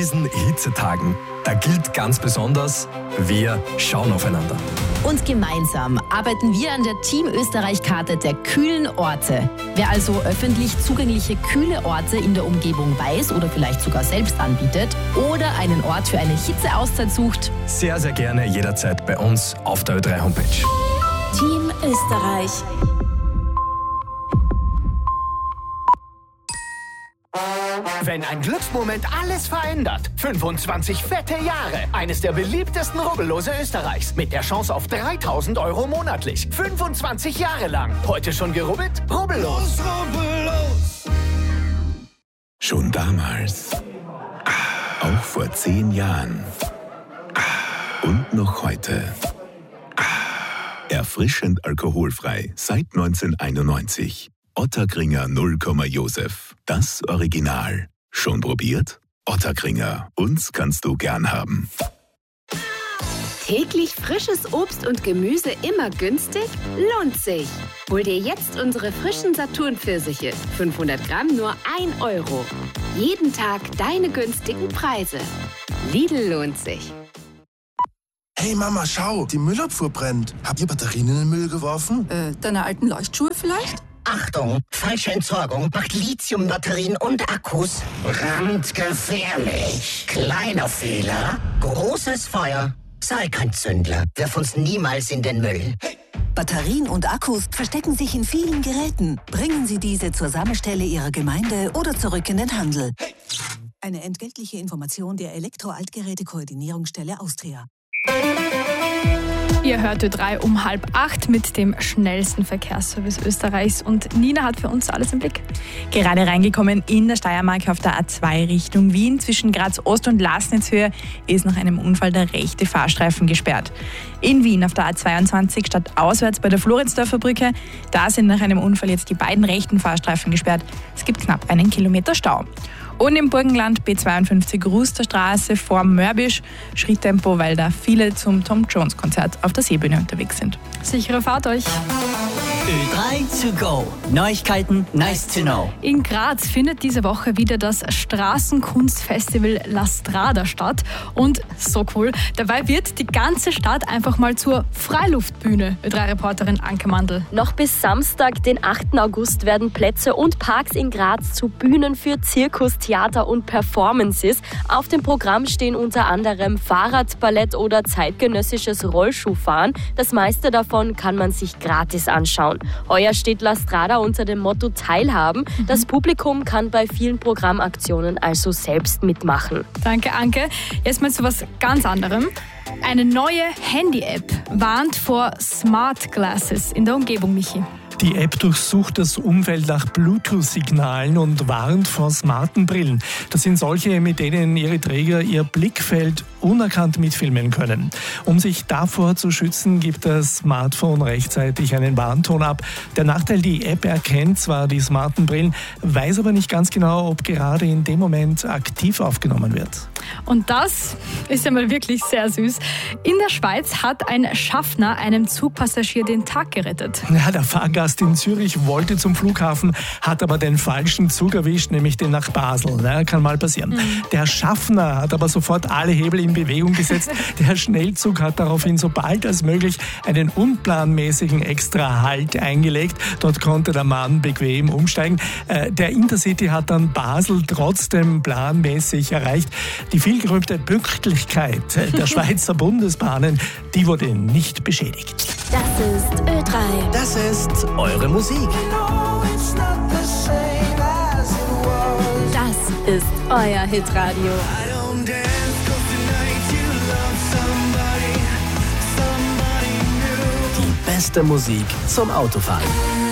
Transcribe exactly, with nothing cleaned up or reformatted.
diesen Hitzetagen, da gilt ganz besonders, wir schauen aufeinander. Und gemeinsam arbeiten wir an der Team Österreich-Karte der kühlen Orte. Wer also öffentlich zugängliche kühle Orte in der Umgebung weiß oder vielleicht sogar selbst anbietet oder einen Ort für eine Hitzeauszeit sucht, sehr, sehr gerne jederzeit bei uns auf der Ö drei Homepage. Team Österreich. Wenn ein Glücksmoment alles verändert. fünfundzwanzig fette Jahre. Eines der beliebtesten Rubbellose Österreichs. Mit der Chance auf dreitausend Euro monatlich. fünfundzwanzig Jahre lang. Heute schon gerubbelt? Rubbellos. Rubbellos. Schon damals. Auch vor zehn Jahren. Und noch heute. Erfrischend alkoholfrei seit neunzehnhunderteinundneunzig. Ottakringer null Komma Josef. Das Original. Schon probiert? Ottakringer. Uns kannst du gern haben. Täglich frisches Obst und Gemüse immer günstig? Lohnt sich. Hol dir jetzt unsere frischen Saturn-Pfirsiche. fünfhundert Gramm nur ein Euro. Jeden Tag deine günstigen Preise. Lidl lohnt sich. Hey Mama, schau, die Müllabfuhr brennt. Habt ihr Batterien in den Müll geworfen? Äh, deine alten Leuchtschuhe vielleicht? Achtung, falsche Entsorgung macht Lithiumbatterien und Akkus brandgefährlich. Kleiner Fehler, großes Feuer. Sei kein Zündler, wirf uns niemals in den Müll. Hey. Batterien und Akkus verstecken sich in vielen Geräten. Bringen Sie diese zur Sammelstelle Ihrer Gemeinde oder zurück in den Handel. Hey. Eine entgeltliche Information der Elektro-Altgeräte-Koordinierungsstelle Austria. Ihr hört Ö drei um halb acht mit dem schnellsten Verkehrsservice Österreichs und Nina hat für uns alles im Blick. Gerade reingekommen in der Steiermark auf der A zwei Richtung Wien. Zwischen Graz Ost und Lasnitzhöhe ist nach einem Unfall der rechte Fahrstreifen gesperrt. In Wien auf der A zweiundzwanzig statt auswärts bei der Floridsdorfer Brücke. Da sind nach einem Unfall jetzt die beiden rechten Fahrstreifen gesperrt. Es gibt knapp einen Kilometer Stau. Und im Burgenland B zweiundfünfzig Rusterstraße vor Mörbisch, Schritttempo, weil da viele zum Tom Jones Konzert auf der Seebühne unterwegs sind. Sichere Fahrt euch! Ö drei to go. Neuigkeiten, nice to know. In Graz findet diese Woche wieder das Straßenkunstfestival La Strada statt. Und so cool, dabei wird die ganze Stadt einfach mal zur Freiluftbühne. Ö drei Reporterin Anke Mandl. Noch bis Samstag, den achten August, werden Plätze und Parks in Graz zu Bühnen für Zirkus, Theater und Performances. Auf dem Programm stehen unter anderem Fahrrad, Ballett oder zeitgenössisches Rollschuhfahren. Das meiste davon kann man sich gratis anschauen. Heuer steht La Strada unter dem Motto Teilhaben. Das Publikum kann bei vielen Programmaktionen also selbst mitmachen. Danke, Anke. Jetzt mal zu was ganz anderem. Eine neue Handy-App warnt vor Smart Glasses in der Umgebung, Michi. Die App durchsucht das Umfeld nach Bluetooth-Signalen und warnt vor smarten Brillen. Das sind solche, mit denen ihre Träger ihr Blickfeld unerkannt mitfilmen können. Um sich davor zu schützen, gibt das Smartphone rechtzeitig einen Warnton ab. Der Nachteil, die App erkennt zwar die smarten Brillen, weiß aber nicht ganz genau, ob gerade in dem Moment aktiv aufgenommen wird. Und das ist ja mal wirklich sehr süß. In der Schweiz hat ein Schaffner einem Zugpassagier den Tag gerettet. Ja, der Fahrgast in Zürich wollte zum Flughafen, hat aber den falschen Zug erwischt, nämlich den nach Basel. Ja, kann mal passieren. Mhm. Der Schaffner hat aber sofort alle Hebel in Bewegung gesetzt. Der Schnellzug hat daraufhin so bald als möglich einen unplanmäßigen Extra-Halt eingelegt. Dort konnte der Mann bequem umsteigen. Der Intercity hat dann Basel trotzdem planmäßig erreicht. Die vielgerühmte Pünktlichkeit der Schweizer Bundesbahnen, die wurde nicht beschädigt. Das ist Ö drei. Das ist eure Musik. Das ist euer Hitradio. Die beste Musik zum Autofahren.